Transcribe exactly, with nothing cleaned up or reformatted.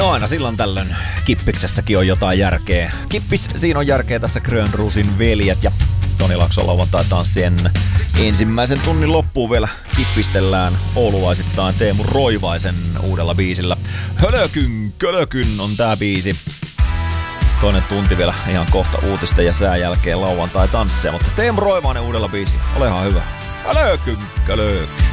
No aina silloin tällöin Kippiksessäkin on jotain järkeä. Kippis, siinä on järkeä tässä Grönruusin veljet ja Toni Laakson lauantai-tanssien ensimmäisen tunnin loppuun vielä kippistellään oululaisittain Teemu Roivaisen uudella biisillä. Hölökyn, kölökyn on tää biisi. Toinen tunti vielä ihan kohta uutisten ja sään jälkeen lauantai-tansseja, mutta Teemu Roivainen uudella biisillä. Ole ihan hyvä. Hölökyn, kölökyn.